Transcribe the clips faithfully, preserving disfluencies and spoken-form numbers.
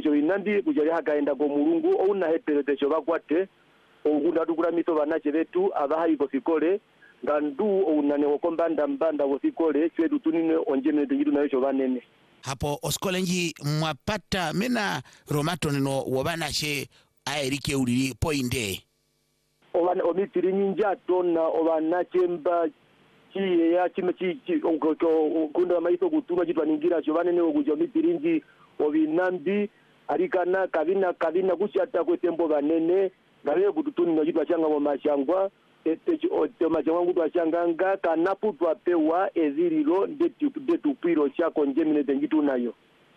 cho inandi kujali hakaenda go mulungu ouna hepelete cho bakwate okunda tukura mito banache betu abahayi ko sikole ngandu ounane okombanda mbanda wo sikole chedu tunine onjeme tejidu na cho banene hapo oskolenji mwapata mena romato nino wobanache aerike ulili poinde obana omitiri ninja tona obanache mba chi ya chime chi kunda maiso kutuma chitwa ningira cho banene okuja omitiri obinambi arikana kabina kabina kushata kwetembo banene ngabe kututuni ngajitwa changa mu mashangwa ete o mashangwa ngutwa changanga kanaputwa pewa eziriro ndetu ndetu piro chako njemine tengitu nayo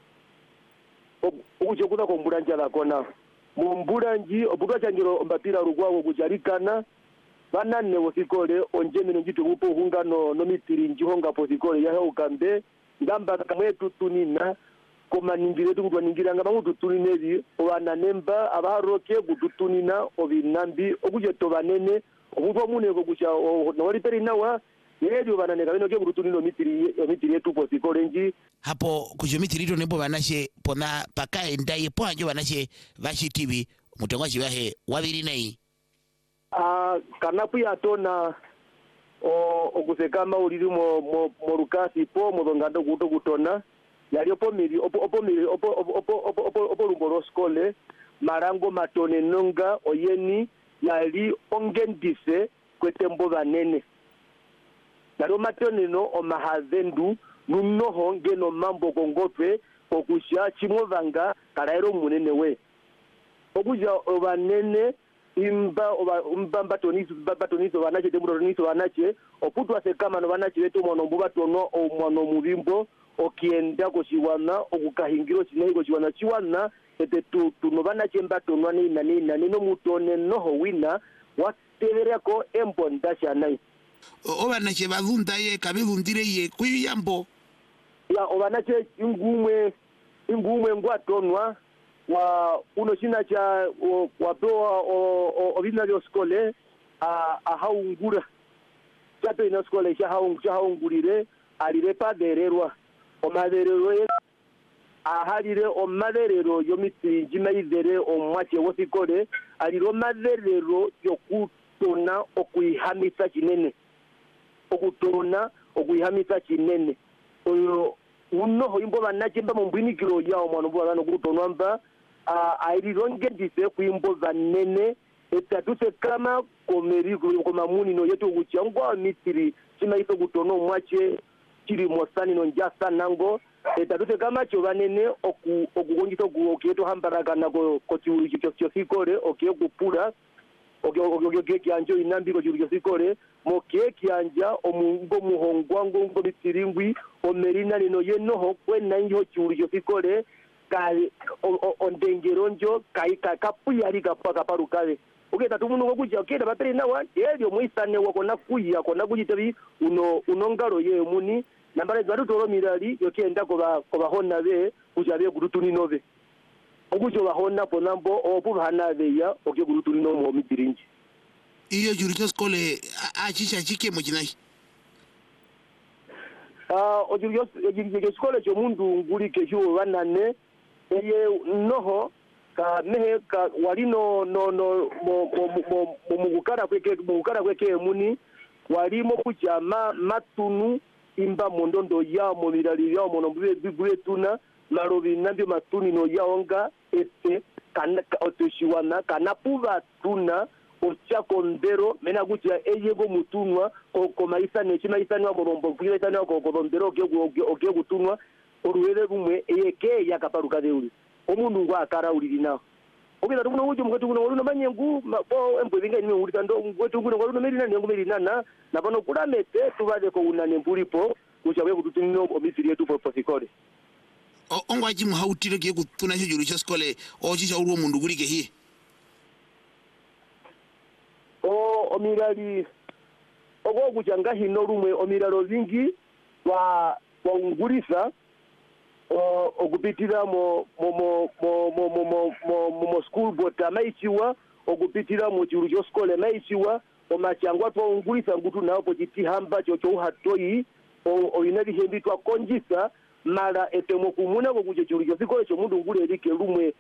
okuche kuda kombulanja lakona mumbulanji obutwa changiro mbapira rugwawo kujarikana banane wosikole onjemine njitu upo hungano no mitiri njihonga posikole ya ukambe ngamba kamwe tutunina koma ningire tukutwa ningira ngaba mututuninezi obana nemba abaroke gututunina obinambi okuje tobanene obutwa muneko kucha no riperi nawa yedio banane kabino ke gututunino mitiri mitiri yetu posikolenji hapo kujo mitiri to nembo banashe pona pakae ndaye poanjo banashe bashi tv mutengwaji bahe wabiri nei ah kanapu ya tona o okusekama uliri mo mo rukasi po modongando guto gutona yali opomiri opomiri opo opo opo opo lumboro skole marango matone nonga oyeni yali ongendise kwetembo banene yali matone no omahazendu nunoho ngeno mambo kongope okusha chimovanga kalairo munene we okuja obanene imba oba umbamba tonizo batonizo banache temuro tonizo banache oputwa sekama no banache beto mono mbuba tono o mono murimbo okienda koshiwana okukahingiro chinaigo chiwana chiwana ete tu tunobana chemba tonwani nani nani no mutone noho wina watevereko embonda chanai obanache bavunda ye kabivundire ye kuyambo ya obanache ingumwe ingumwe ngwatonwa wa uno china cha wapewa obina lyo skole a ahaungura chato ina skole cha haungurire alirepa dererwa omaderero ye ahalire omaderero yo mitiri jimayizere omwache wosikole aliro maderero yo kutona okuihamisa kinene okutona okuihamisa kinene oyo uno imbo banachemba mu mbwinikiro yawo mwana mbo bano kutonwa mba aliro ngendise kuimbo banene etatuse kama komeri komamuni no yetu kuchangwa mitiri chimayise kutono omwache kiri mosani no njasa nango etatute kama cho banene oku okugonjito kuokieto hambaraga nako ko chiuru cyo sikole okie kupura okie okie kianjo inambi ko chiuru cyo sikole mokie kianja omungo muhongwango ngo bitiringwi omerina lino yenoho kwena njo chiuru cyo sikole kai ondengeronjo kai kapuya liga paka parukale oke tatu muno ngokuja oke dabapere nawa elio muisane wako nakuya kona kujitabi uno unongaro ye muni nambale zatu toro mirali yokienda koba koba honna be kujabe gurutuni nove okujo bahonna ponambo opuhana beya oke gurutuni no mo mitirinji iyo jurito skole achisha chike mojinai ah ojuryo ojuryo skole cho mundu nguri kejo banane eye noho ka mehe ka walino no no mo mo mo mugukara kweke mugukara kweke muni walimo kujama matunu imba mondondo ya mo mirali ya mo nombwe bigwe tuna marobi nambyo matuni no yaonga ete kana otoshiwana kana puva tuna ocha kondero mena kucha eyego mutunwa ko maisa ne chima isa no borombo kuya isa no ko kondero ke oke kutunwa oruwele rumwe eyeke yakaparuka deuli omundu ngwa akara ulili nawo okeza tukuno ujo mukati kuno waluno manyengu bo embwezinga ni ulita ndo ngwetu kuno waluno merina ni ngomerina na na pano kulamete tubade ko unane mpulipo kuchawe kututunino omisiri yetu po posikole o ongwaji muhautire ke kutuna cyo juru cyo skole o chisha uruwo mundu gurike hi o omirali ogo kuchanga hino rumwe omiralo vingi wa wa ungurisa o okupitira mo mo mo mo mo mo mo mo school board amaichiwa okupitira mu chiru cyo skole amaichiwa omachangwa to ungurisa ngutu nawo poti hamba cyo cyo hatoi o inabi hembi twa konjisa mara etemo kumuna ko kuje chiru cyo sikole cyo mundu ngure erike rumwe